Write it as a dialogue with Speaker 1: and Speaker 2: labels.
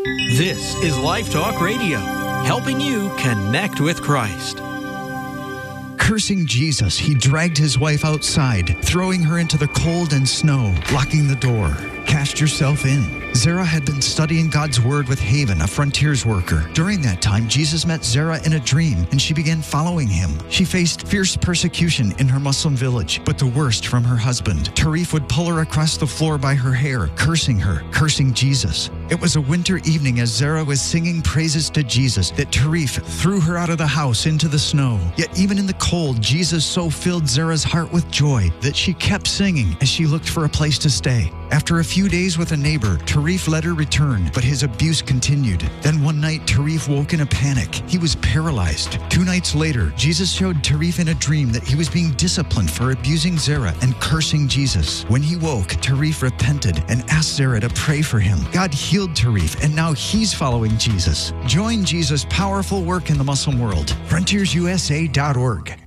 Speaker 1: This is Life Talk Radio, helping you connect with Christ.
Speaker 2: Cursing Jesus, he dragged his wife outside, throwing her into the cold and snow, locking the door. Cast yourself in. Zerah had been studying God's word with Haven, a frontiers worker. During that time, Jesus met Zerah in a dream, and she began following him. She faced fierce persecution in her Muslim village, but the worst from her husband. Tarif would pull her across the floor by her hair, cursing Jesus. It was a winter evening as Zerah was singing praises to Jesus that Tarif threw her out of the house into the snow. Yet even in the cold, Jesus so filled Zerah's heart with joy that she kept singing as she looked for a place to stay. After a few days with a neighbor, Tarif let her return, but his abuse continued. Then one night, Tarif woke in a panic. He was paralyzed. 2 nights later, Jesus showed Tarif in a dream that he was being disciplined for abusing Zerah and cursing Jesus. When he woke, Tarif repented and asked Zerah to pray for him. God healed Tarif, and now he's following Jesus. Join Jesus' powerful work in the Muslim world. FrontiersUSA.org.